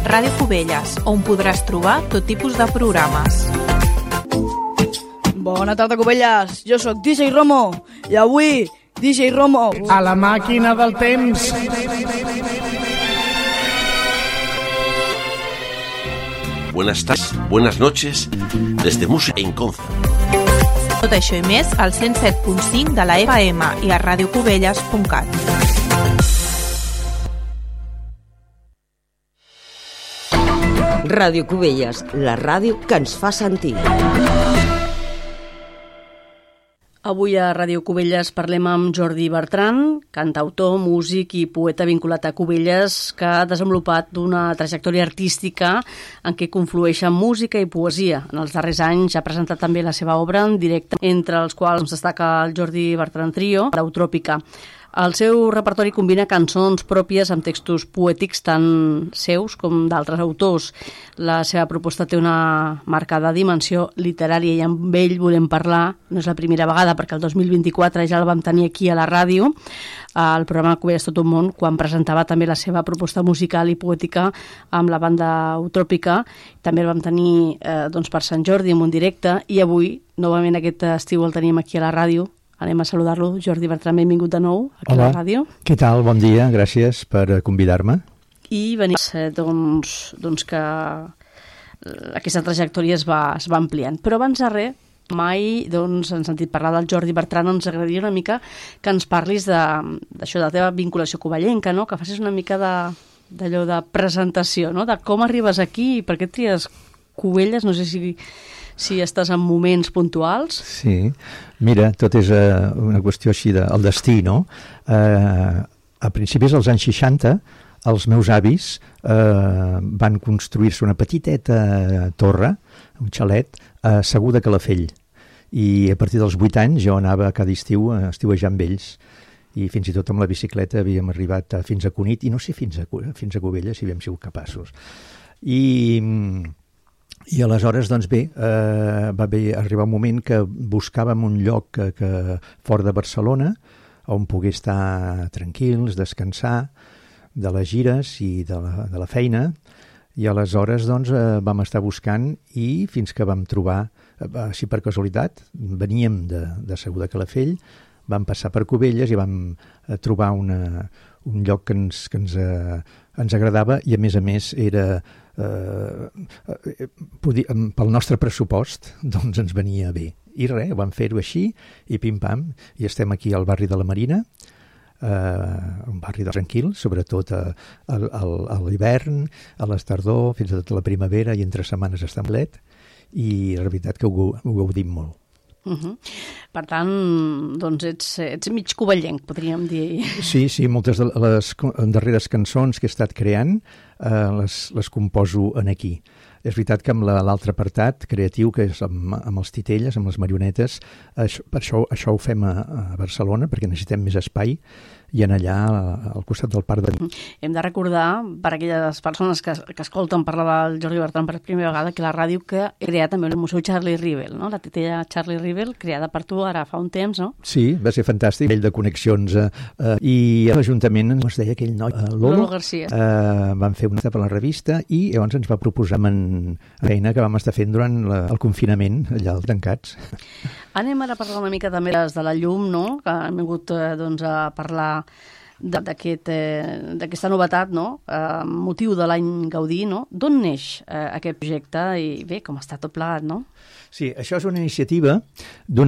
Ràdio Cubelles, on podràs trobar tot tipus de programes. Bona tarda, Cubelles. Jo sóc DJ Romo i avui DJ Romo a la màquina del temps. Buenas tardes, buenas noches, desde Música en Conza. Tot això i més al 107.5 de la FM i a radiocubelles.cat. Ràdio Cubelles, la ràdio que ens fa sentir. Avui a Ràdio Cubelles parlem amb Jordi Bertran, cantautor, músic i poeta vinculat a Cubelles, que ha desenvolupat una trajectòria artística en què conflueixen música i poesia. En els darrers anys ha presentat també la seva obra en directe, entre els quals destaca el Jordi Bertran Trio, l'Eutròpica. El seu repertori combina cançons pròpies amb textos poètics tant seus com d'altres autors. La seva proposta té una marcada dimensió literària i amb ell volem parlar, no és la primera vegada perquè el 2024 ja el vam tenir aquí a la ràdio, al programa Cubelles tot un món, quan presentava també la seva proposta musical i poètica amb la banda Eutròpica. També el vam tenir per Sant Jordi en un directe i avui, novament aquest estiu, el tenim aquí a la ràdio. Anem a saludar-lo. Jordi Bertran, benvingut de nou aquí a la ràdio. Què tal? Bon dia, gràcies per convidar-me. I venim que aquesta trajectòria es va ampliant. Però abans de res, mai hem sentit parlar del Jordi Bertran, ens agradaria una mica que ens parlis d'això, de la teva vinculació covellenca, no? Que facis una mica d'allò de presentació, no? De com arribes aquí i per què tries Cubelles, no sé si estàs en moments puntuals. Sí, mira, tot és una qüestió així del destí, no? A principis dels anys 60, els meus avis van construir-se una petiteta torre, un xalet, a Segur de Calafell. I a partir dels 8 anys jo anava cada estiu a estiuejar amb ells. I fins i tot amb la bicicleta havíem arribat fins a Cunit, i no sé fins a Cubelles si havíem sigut capaços. I aleshores, doncs bé, va arribar un moment que buscàvem un lloc que fora de Barcelona on pogués estar tranquils, descansar de les gires i de la feina, i aleshores doncs, vam estar buscant i fins que vam trobar, així per casualitat, veníem de Segur de Calafell, vam passar per Cubelles i vam trobar un lloc que ens agradava i a més era pel nostre pressupost doncs ens venia bé. I res, vam fer-ho així i pim-pam, i estem aquí al barri de la Marina, un barri tranquil, sobretot a l'hivern, a l'estardor, fins a tota la primavera, i entre setmanes està plet, i la veritat que ho gaudim molt. Per tant, doncs ets mig covellenc, podríem dir. Sí, moltes de les darreres cançons que he estat creant les composo aquí. És veritat que amb l'altre apartat creatiu, que és amb els titelles, amb les marionetes, per això ho fem a Barcelona, perquè necessitem més espai, i en allà al costat del Parc de... Hem de recordar, per aquelles persones que escolten parlar del Jordi Bertran per primera vegada, que la ràdio que ha creat també el Museu Charlie Rivel, no? La titella Charlie Rivel, creada per tu ara fa un temps, no? Sí, va ser fantàstic, ell de connexions, i a l'Ajuntament ens deia aquell noi, Lolo Garcia. Vam fer una per la revista i llavors ens va proposar una feina que vam estar fent durant el confinament, allà tancats. Anem ara a parlar una mica també de la llum, no? Que hem vingut a parlar d'aquesta novetat, no? Motiu de l'any Gaudí, no? D'on neix aquest projecte i bé, com està tot plegat, no? Sí, això és una iniciativa d'una